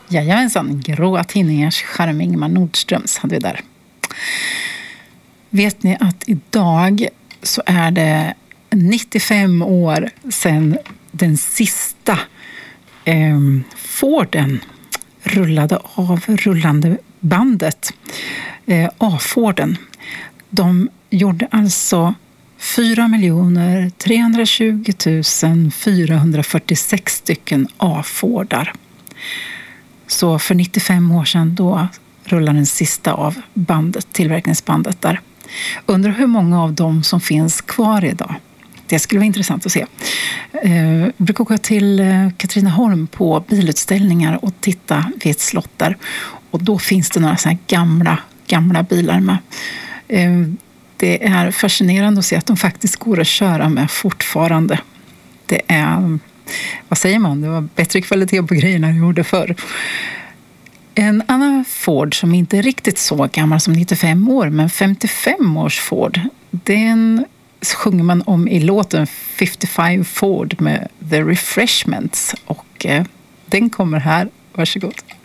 Jajamensan, Gråa tidningars charm Ingemar Nordströms hade vi där. Vet ni att idag så är det 95 år sedan den sista Forden rullade av rullande bandet. A-Forden. De gjorde alltså 4 320 446 stycken A-Fordar. Så för 95 år sedan då rullade den sista av bandet, tillverkningsbandet där. Undrar hur många av dem som finns kvar idag. Det skulle vara intressant att se. Jag brukar åka till Katrineholm på bilutställningar och titta vid ett slott där. Och då finns det några så här gamla bilar med. Det är fascinerande att se att de faktiskt går att köra med fortfarande. Det är, vad säger man, det var bättre kvalitet på grejerna än jag gjorde förr. En annan Ford som inte är riktigt så gammal som 95 år, men 55 års Ford, den sjunger man om i låten 55 Ford med The Refreshments, och den kommer här, varsågod.